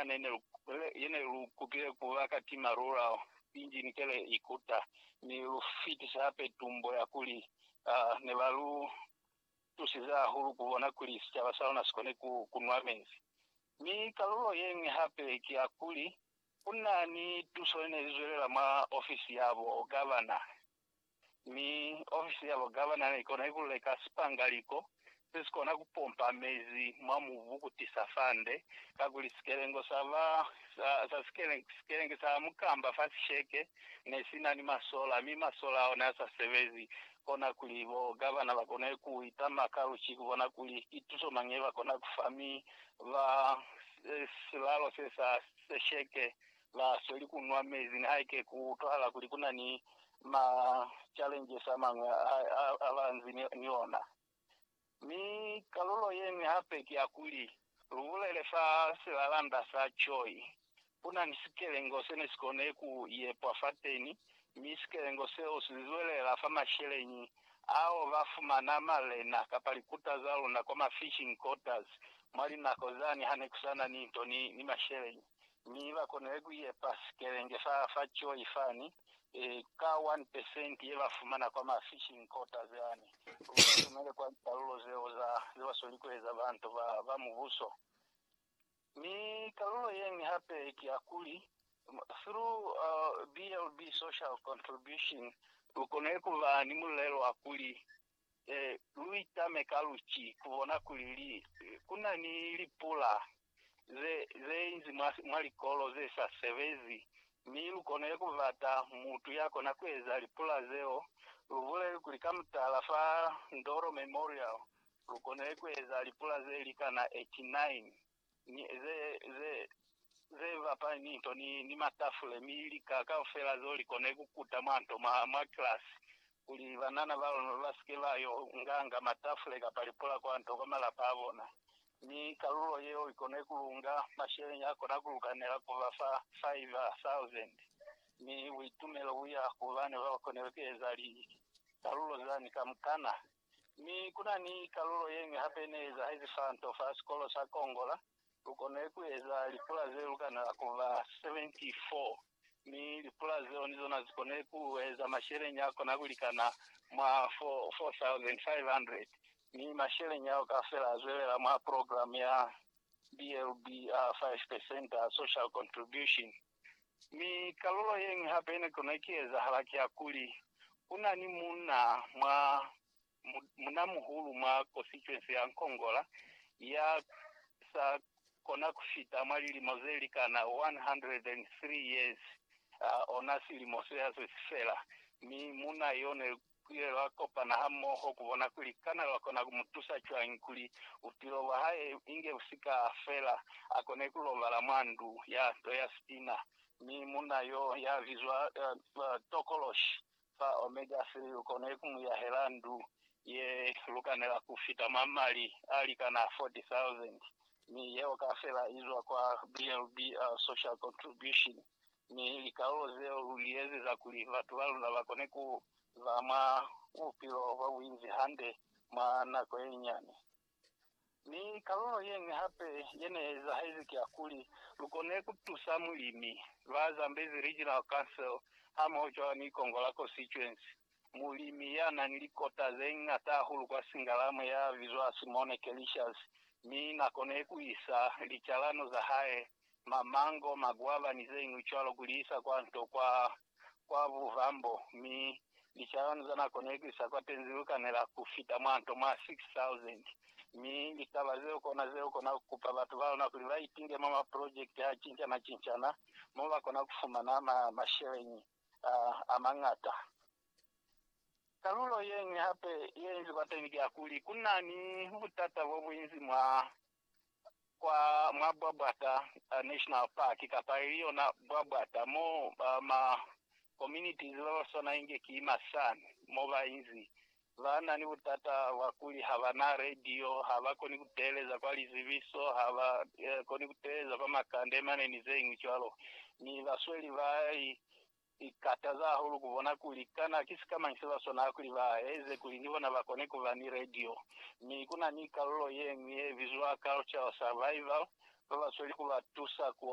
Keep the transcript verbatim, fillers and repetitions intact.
nene yene lukukile kuvaka tima rural inji nikele ikuta ni lufiti sape tumbo ya kuli uh, ne balu tusiza huru kubona kuli sichaba sauna sikone ku, kunwa menzi mi kalolo yengi hape kia kuli kuna ni tusone zuela ma ofisi yabo governor mi ofisi yabo governor ikona ikuleka spangaliko sikona kupompa mezi mamuvu kutisa fande kaguli sikelengo sava sa, sa sikelengo sikelengo sa mukamba fasisheke nesina ni masola mi masola ona sa sevezi kona kulivo gavana bakona kuita makaru chiku kona kuli ituso mangeva kona kufami va silalo sesa sesheke la soli kunwa mezi ni haike kutwala kuli kuna ni ma challenges amanga avanzi niona mi kalolo yemi hape kia kuli ruvule lefa silalanda sa choi una nisikele ngose nesikone ku yepo afateni mi sikele ngose osizwele la fama shelenyi ao vafuma na malena kapali kuta zalo na koma fishing quarters mwali na kozani hane kusana ni ni, ni mashelenyi mi vakone ku yepa sikele ngefa fa choi fani e, ka one percent yeva fumana koma fishing quarters yani umele kwa talulo zeo za zewa soliko za bantu va, va muvuso mi kalulo yengi hape kiakuli through uh, B L B social contribution ukoneku va nimulelo akuli eh, luita mekaluchi kuvona kulili kuna ni lipula ze ze inzi mwali kolo ze sa sevezi mi ukoneku vata mutu yako na kweza lipula zeo uvule kulikamutala fa Ndoro Memorial ukoneku eza lipula ze likana eighty-nine ni ze ze ze vapa ni to ni ni matafule mili kaka ofela zo likoneku kuta manto ma, ma class kuli vanana valo vaskela yo nganga matafule kapalipula kwa nto kama la pavona ni kalulo yeo ikoneku lunga mashere yako na kulukanela kuva fa five thousand ni witumelo uya kuvane vao konekeza li kalulo zani kamkana mi kuna ni kalulo yengi hapeneza hizi fanto fa skolo sa Kongola ukoneku eza lipula zelu kana kuva seventy-four mi lipula zelu nizo nazikoneku eza mashere nyako na kulikana ma four thousand five hundred mi mashere nyako kafela azwela ma program ya B L B uh, five percent uh, social contribution mi kalulo yengi hapene konekeza halaki ya kuli kuna ni muna mwa muna muhulu mwa constituency ya Kongola ya sa kona kufita malili mozeli kana one hundred three years uh, onasili mosea sefela mi muna yone kuye wako panahamo hokubona kulikana wakona kumutusa chwa inkuli utilo wahae inge usika fela akone kulovala mandu ya toya stina mi muna yo ya vizua uh, uh, tokolosh fa omega three ukone kumu ya helandu ye lukanela kufita mamali alikana forty thousand ni yeo kafela izwa kwa B L B uh, social contribution ni likao zeo uliezi za kuliva tuwalu na wakoneku vama upilo wa winzi hande maana kwenye nyani ni kalono yengi hape yene za hizi kiakuli lukoneku tusamulimi vaza mbezi regional council hama hojoa ni Kongola constituency mulimi yana nilikota zengi ata hulu kwa singalamu ya vizua Simone Kelishas mi nakoneku isa lichalano za hae mamango magwava nizengi uchalo kulisa kwa nto kwa kwa vuvambo mi lichalano za nakoneku isa kwa tenziluka nela kufita mwanto ma six thousand mi litava zeo kona zeo kona kupa batu valo na kuliva itinge mama project ya chincha na chinchana mwa kona kufuma na ma, masherenyi uh, amangata kalulo yengi hape yengi kwa tengi ya kuli kuna ni utata wabu inzi mwa kwa mwa Bwabwata uh, National Park kapailio na Bwabwata mo uh, ma communities loso na inge kiima sana mova inzi vana ni utata wakuli havana radio havako ni kuteleza kwa liziviso hava eh, koni kuteleza kwa makandema ni zengi chwalo ni vasweli vai ikataza hulu kubona kulikana kisi kama nisela sona kuliva eze kulinivo na vakone kuvani radio ni kuna ni kalolo yengi visual culture survival kwa vasweli kuvatusa ku